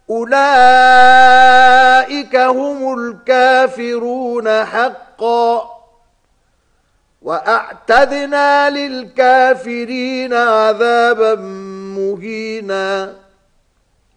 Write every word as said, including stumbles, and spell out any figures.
أولئك هم الكافرون حقا وأعتدنا للكافرين عذابا مهينا